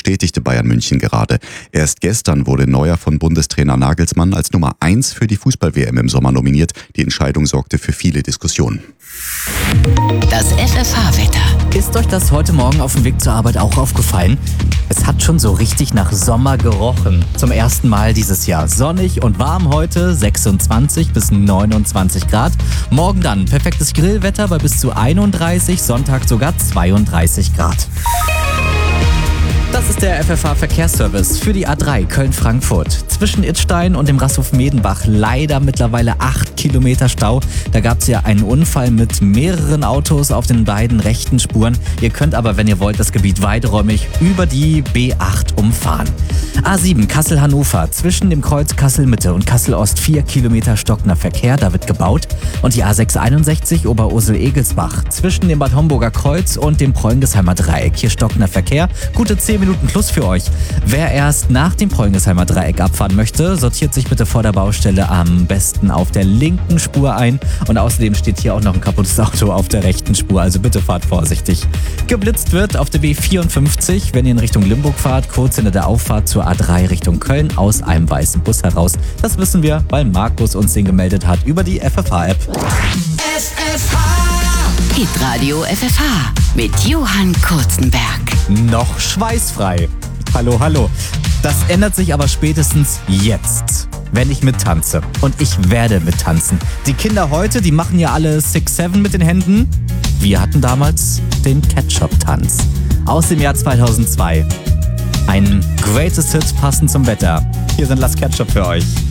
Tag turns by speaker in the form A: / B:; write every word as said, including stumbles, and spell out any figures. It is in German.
A: bestätigte Bayern München gerade. Erst gestern wurde Neuer von Bundestrainer Nagelsmann als Nummer eins für die Fußball-W M im Sommer nominiert. Die Entscheidung sorgte für viele Diskussionen.
B: Das F F H-Wetter.
C: Ist euch das heute Morgen auf dem Weg zur Arbeit auch aufgefallen? Es hat schon so richtig nach Sommer gerochen. Zum ersten Mal dieses Jahr. Sonnig und warm heute, sechsundzwanzig bis neunundzwanzig Grad. Morgen dann perfektes Grillwetter bei bis zu einunddreißig, Sonntag sogar zweiunddreißig Grad. Das ist der F F H-Verkehrsservice für die A drei Köln-Frankfurt. Zwischen Idstein und dem Rasthof Medenbach leider mittlerweile acht Kilometer Stau. Da gab es ja einen Unfall mit mehreren Autos auf den beiden rechten Spuren. Ihr könnt aber, wenn ihr wollt, das Gebiet weiträumig über die B acht umfahren. A sieben Kassel-Hannover. Zwischen dem Kreuz Kassel-Mitte und Kassel-Ost vier Kilometer stockender Verkehr. Da wird gebaut. Und die A sechs einundsechzig Oberursel-Egelsbach. Zwischen dem Bad Homburger Kreuz und dem Preungesheimer Dreieck. Hier stockender Verkehr. Gute zehn Minuten plus für euch. Wer erst nach dem Preungesheimer Dreieck abfahren möchte, sortiert sich bitte vor der Baustelle am besten auf der linken Spur ein. Und außerdem steht hier auch noch ein kaputtes Auto auf der rechten Spur, also bitte fahrt vorsichtig. Geblitzt wird auf der B vierundfünfzig, wenn ihr in Richtung Limburg fahrt, kurz hinter der Auffahrt zur A drei Richtung Köln aus einem weißen Bus heraus. Das wissen wir, weil Markus uns den gemeldet hat über die F F H-App.
B: F F H. Hitradio F F H mit Johann Kurzenberg.
C: Noch schweißfrei. Hallo, hallo. Das ändert sich aber spätestens jetzt, wenn ich mittanze. Und ich werde mittanzen. Die Kinder heute, die machen ja alle six seven mit den Händen. Wir hatten damals den Ketchup-Tanz aus dem Jahr zweitausendzwei. Ein Greatest Hits passend zum Wetter. Hier sind Las Ketchup für euch.